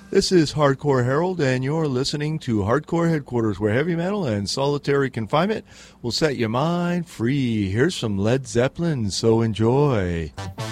This is Hardcore Harold, and you're listening to Hardcore Headquarters, where heavy metal and solitary confinement will set your mind free. Here's some Led Zeppelin, so enjoy.